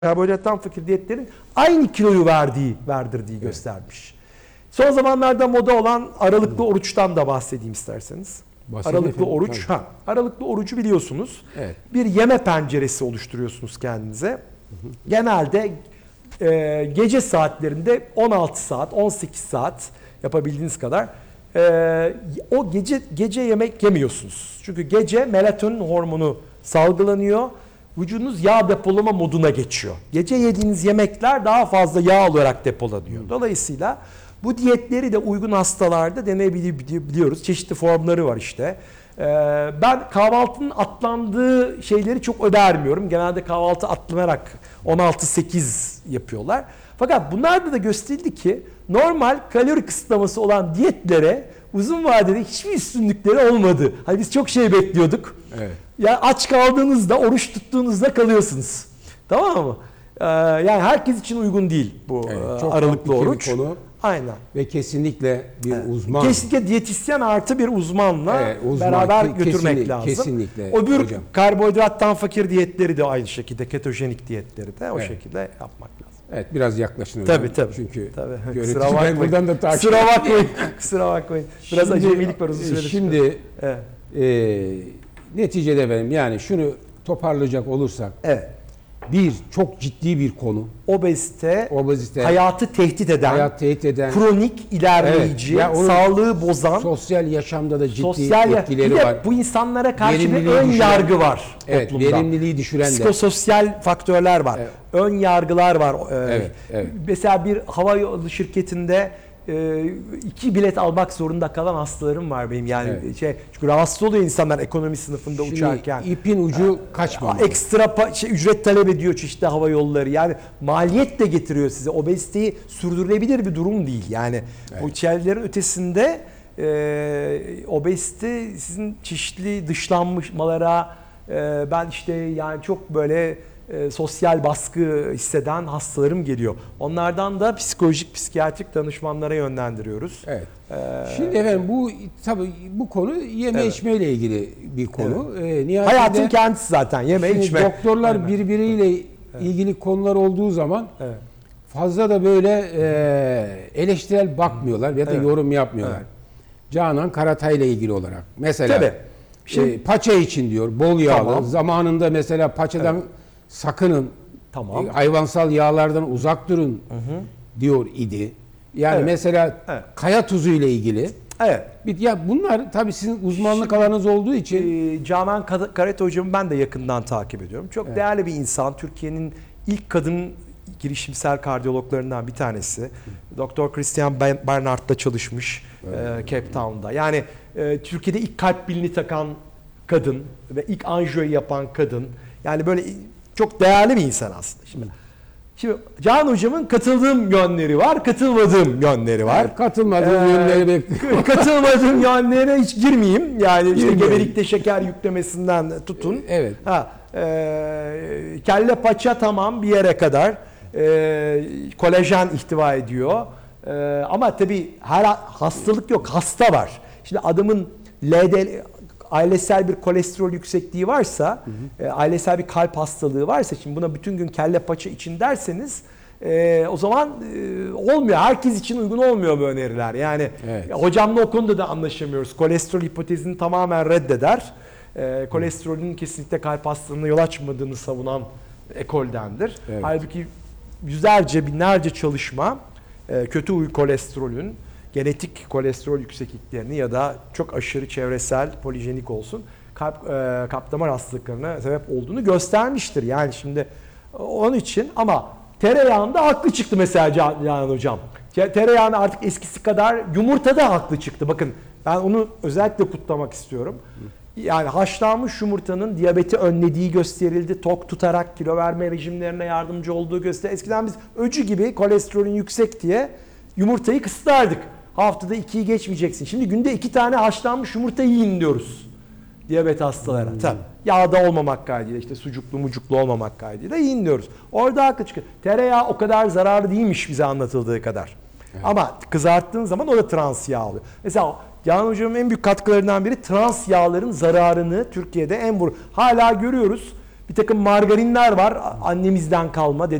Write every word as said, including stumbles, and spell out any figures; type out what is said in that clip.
karbonhidrattan fakir diyetlerin aynı kiloyu verdiği, verdirdiği evet. göstermiş. Son zamanlarda moda olan aralıklı oruçtan da bahsedeyim isterseniz. Bahsedeyim aralıklı efendim, oruç, ha, aralıklı orucu biliyorsunuz. Evet. Bir yeme penceresi oluşturuyorsunuz kendinize. Hı hı. Genelde e, gece saatlerinde on altı saat, on sekiz saat yapabildiğiniz kadar e, o gece gece yemek yemiyorsunuz. Çünkü gece melatonin hormonu salgılanıyor. Vücudunuz yağ depolama moduna geçiyor. Gece yediğiniz yemekler daha fazla yağ olarak depolanıyor. Dolayısıyla bu diyetleri de uygun hastalarda deneyebiliyoruz. Çeşitli formları var işte. Ee, ben kahvaltının atlandığı şeyleri çok önermiyorum. Genelde kahvaltı atlanarak on altı sekiz yapıyorlar. Fakat bunlarda da gösterildi ki normal kalori kısıtlaması olan diyetlere uzun vadede hiçbir üstünlükleri olmadı. Hani biz çok şey bekliyorduk. Evet. Ya aç kaldığınızda, oruç tuttuğunuzda kalıyorsunuz. Tamam mı? Ee, yani herkes için uygun değil bu evet, çok aralıklı oruç. Konu. Aynen. Ve kesinlikle bir evet. uzman. Kesinlikle diyetisyen artı bir uzmanla evet, uzman, beraber ke- götürmek kesinlikle, lazım. Kesinlikle. Öbür hocam. Karbonhidrattan fakir diyetleri de aynı şekilde, ketojenik diyetleri de o evet. şekilde yapmak lazım. Evet, biraz yaklaşın hocam. Tabii tabii. Çünkü tabii. yönetici ben buradan da takip Kusura bakmayın. Kusura bakmayın. Biraz şimdi, acemilik var uzun süredir. Şimdi evet. e, neticede benim yani şunu toparlayacak olursak. Evet. Bir, çok ciddi bir konu. Obezite, Obezite hayatı tehdit eden, hayat tehdit eden kronik, ilerleyici, evet, sağlığı bozan, sosyal yaşamda da ciddi sosyal etkileri bir de var. Bu insanlara karşı bir ön düşüren, yargı var evet, toplumda. Verimliliği düşüren de. Psikososyal faktörler var. Evet. Ön yargılar var. Evet, evet. Mesela bir hava yolu şirketinde iki bilet almak zorunda kalan hastalarım var benim yani evet. şey çünkü rahatsız oluyor insanlar ekonomi sınıfında Şimdi uçarken. İpin ucu kaçmamalı. Ekstra şey, ücret talep ediyor çeşitli hava yolları. Yani maliyet de getiriyor size. Obeziteyi sürdürülebilir bir durum değil. Yani evet. bu şeylerin ötesinde e, obezite sizin çeşitli dışlanmalara e, ben işte yani çok böyle E, sosyal baskı hisseden hastalarım geliyor. Onlardan da psikolojik, psikiyatrik danışmanlara yönlendiriyoruz. Evet. Ee, Şimdi efendim bu tabii bu konu yeme evet. içme ile ilgili bir konu. Evet. Ee, Hayatın kendisi zaten yeme içme. Doktorlar evet. birbiriyle evet. ilgili konular olduğu zaman evet. fazla da böyle e, eleştirel bakmıyorlar ya da evet. yorum yapmıyorlar. Evet. Canan Karatay ile ilgili olarak. Mesela tabii. Şimdi, e, paça için diyor bol yağlı. Tamam. Zamanında mesela paçadan evet. sakının, tamam. hayvansal yağlardan uzak durun hı hı. diyor idi. Yani evet. mesela evet. kaya tuzu ile ilgili. Evet. Ya bunlar tabii sizin uzmanlık Şimdi, alanınız olduğu için. E, Canan Karatay hocamı ben de yakından takip ediyorum. Çok evet. değerli bir insan. Türkiye'nin ilk kadın girişimsel kardiyologlarından bir tanesi. Doktor Christian Bernard'da çalışmış evet. e, Cape Town'da. Yani e, Türkiye'de ilk kalp pilini takan kadın ve ilk anjiyoyu yapan kadın. Yani böyle çok değerli bir insan aslında. Şimdi, şimdi Can hocamın katıldığım yönleri var, katılmadığım yönleri var. Evet, katılmadığım ee, yönleri bekliyorum. Katılmadığım yönlerine hiç girmeyeyim. Yani işte gebelikte şeker yüklemesinden tutun. Evet. Ha, e, kelle paça tamam bir yere kadar. E, kolajen ihtiva ediyor. E, ama tabii her hastalık yok, hasta var. Şimdi adamın L D L ailesel bir kolesterol yüksekliği varsa, hı hı. E, ailesel bir kalp hastalığı varsa, şimdi buna bütün gün kelle paça için derseniz e, o zaman e, olmuyor. Herkes için uygun olmuyor bu öneriler. Yani evet. hocamla o konuda da anlaşamıyoruz. Kolesterol hipotezini tamamen reddeder. E, kolesterolün kesinlikle kalp hastalığına yol açmadığını savunan ekoldendir. Evet. Halbuki yüzlerce, binlerce çalışma e, kötü huy kolesterolün genetik kolesterol yüksekliklerini ya da çok aşırı çevresel polijenik olsun kalp e, kalp damar hastalıklarına sebep olduğunu göstermiştir. Yani şimdi onun için ama tereyağında haklı çıktı mesela Canan hocam. Tereyağında artık eskisi kadar yumurtada haklı çıktı. Bakın ben onu özellikle kutlamak istiyorum. Yani haşlanmış yumurtanın diyabeti önlediği gösterildi. Tok tutarak kilo verme rejimlerine yardımcı olduğu gösterildi. Eskiden biz öcü gibi kolesterolün yüksek diye yumurtayı kısıtlardık. Haftada ikiyi geçmeyeceksin. Şimdi günde iki tane haşlanmış yumurta yiyin diyoruz. Diyabet hastalara. Hmm. Tabii. Yağda olmamak kaydıyla, işte sucuklu mucuklu olmamak kaydıyla yiyin diyoruz. Orada haklı çıkıyor. Tereyağı o kadar zararlı değilmiş bize anlatıldığı kadar. Evet. Ama kızarttığın zaman o da trans yağ oluyor. Mesela Canan hocamın en büyük katkılarından biri trans yağların zararını Türkiye'de en vur. Hala görüyoruz. Bir takım margarinler var. Annemizden kalma.